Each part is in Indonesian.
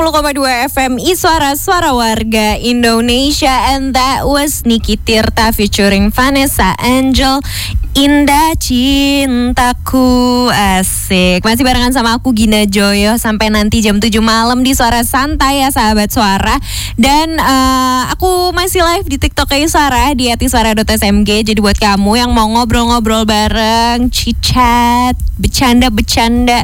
90,2 FM Iswara, suara warga Indonesia. And that was Niki Tirta featuring Vanessa Angel, Indah Cintaku. Asik. Masih barengan sama aku Gina Joyo sampai nanti jam 7 malam di Suara Santai ya sahabat Suara. Dan aku masih live di TikTok Iswara di @iswara.smg. Jadi buat kamu yang mau ngobrol-ngobrol bareng, chit-chat, bercanda,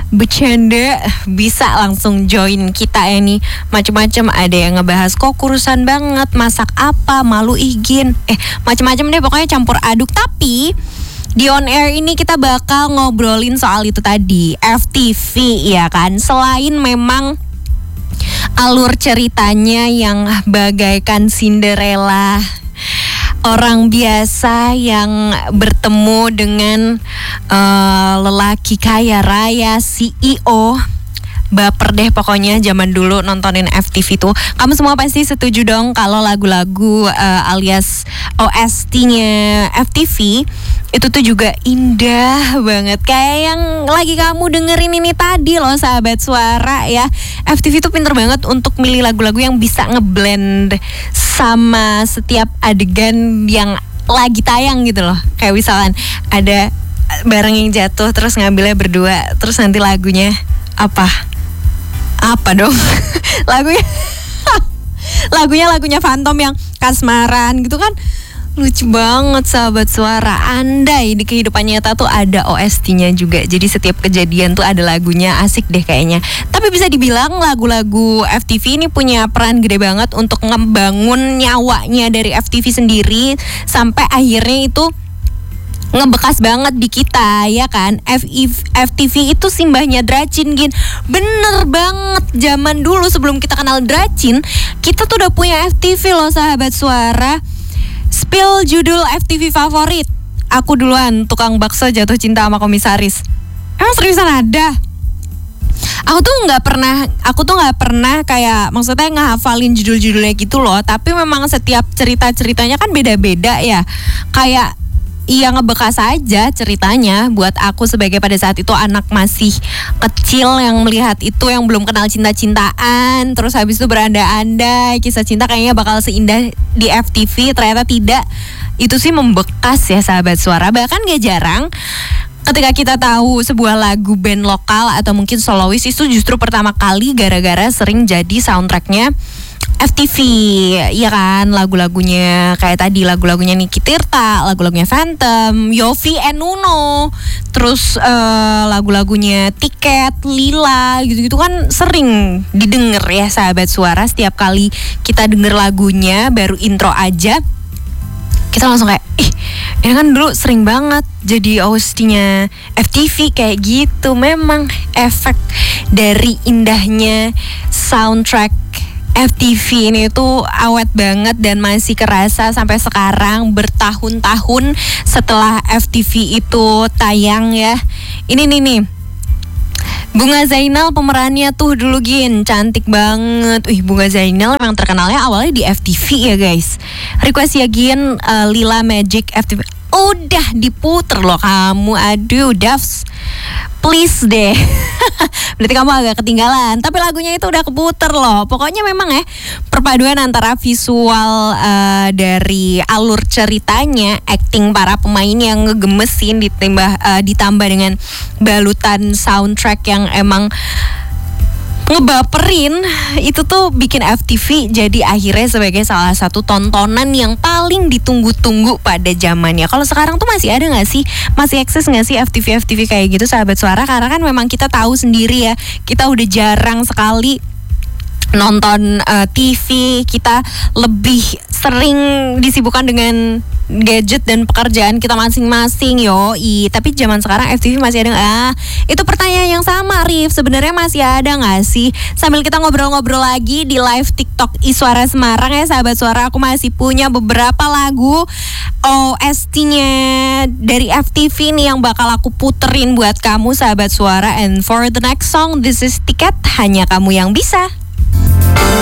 bisa langsung join kita ya nih. Macam-macam, ada yang ngebahas kok kurusan banget, masak apa, malu izin, macam-macam deh pokoknya campur aduk. Tapi di on air ini kita bakal ngobrolin soal itu tadi, FTV ya kan. Selain memang alur ceritanya yang bagaikan Cinderella, orang biasa yang bertemu dengan lelaki kaya raya, CEO. Baper deh pokoknya zaman dulu nontonin FTV tuh. Kamu semua pasti setuju dong kalau lagu-lagu alias OST-nya FTV itu tuh juga indah banget. Kayak yang lagi kamu dengerin ini tadi loh sahabat Suara ya. FTV tuh pinter banget untuk milih lagu-lagu yang bisa ngeblend sama setiap adegan yang lagi tayang gitu loh. Kayak misalkan ada barang yang jatuh terus ngambilnya berdua, terus nanti lagunya apa dong lagunya Phantom yang kasmaran gitu kan. Lucu banget sahabat Suara. Andai di kehidupan nyata tuh ada OST-nya juga. Jadi setiap kejadian tuh ada lagunya, asik deh kayaknya. Tapi bisa dibilang lagu-lagu FTV ini punya peran gede banget untuk ngebangun nyawanya dari FTV sendiri. Sampai akhirnya itu ngebekas banget di kita ya kan. FTV itu simbahnya Dracin Gin. Bener banget, zaman dulu sebelum kita kenal Dracin, kita tuh udah punya FTV loh sahabat Suara. Spill judul FTV favorit. Aku duluan, tukang bakso jatuh cinta sama komisaris. Emang seriusan ada? Aku tuh nggak pernah kayak maksudnya ngehafalin judul-judulnya gitu loh. Tapi memang setiap cerita-ceritanya kan beda-beda ya. Kayak iya ngebekas aja ceritanya buat aku sebagai pada saat itu anak masih kecil yang melihat itu, yang belum kenal cinta-cintaan, terus habis itu berandai-andai kisah cinta kayaknya bakal seindah di FTV, ternyata tidak. Itu sih membekas ya sahabat Suara. Bahkan gak jarang ketika kita tahu sebuah lagu band lokal atau mungkin solois itu justru pertama kali gara-gara sering jadi soundtracknya FTV, ya kan, lagu-lagunya kayak tadi lagu-lagunya Niki Tirta, lagu-lagunya Phantom, Yofi and Nuno, terus lagu-lagunya Tiket, Lila, gitu-gitu kan sering didengar ya sahabat Suara. Setiap kali kita denger lagunya baru intro aja kita langsung kayak ini kan dulu sering banget jadi OST-nya FTV kayak gitu. Memang efek dari indahnya soundtrack FTV ini tuh awet banget dan masih kerasa sampai sekarang, bertahun-tahun setelah FTV itu tayang ya. Ini nih Bunga Zainal pemerannya tuh dulu Gin, cantik banget. Bunga Zainal memang terkenalnya awalnya di FTV ya guys. Request ya Gin, Lila Magic FTV. Udah diputer loh kamu, aduh Davs, please deh. Berarti kamu agak ketinggalan, tapi lagunya itu udah keputer loh. Pokoknya memang perpaduan antara visual dari alur ceritanya, acting para pemain yang ngegemesin ditambah dengan balutan soundtrack yang emang ngebaperin, itu tuh bikin FTV jadi akhirnya sebagai salah satu tontonan yang paling ditunggu-tunggu pada zamannya. Kalau sekarang tuh masih ada gak sih? Masih eksis gak sih FTV kayak gitu sahabat Suara? Karena kan memang kita tahu sendiri ya, kita udah jarang sekali nonton TV, kita lebih sering disibukkan dengan gadget dan pekerjaan kita masing-masing yoi. Tapi zaman sekarang FTV masih ada itu pertanyaan yang sama Rif, sebenarnya masih ada gak sih? Sambil kita ngobrol-ngobrol lagi di live TikTok Iswara Semarang ya sahabat Suara, aku masih punya beberapa lagu OST-nya dari FTV nih yang bakal aku puterin buat kamu sahabat Suara. And for the next song, this is Tiket, Hanya Kamu Yang Bisa.